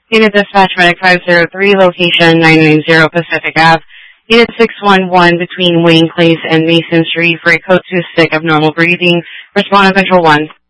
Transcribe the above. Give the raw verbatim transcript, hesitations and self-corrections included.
Unit Dispatch Medic five zero three, location nine nine zero Pacific Avenue. Unit six one one between Wayne Place and Mason Street for a code two stick abnormal breathing. Respond on Control one.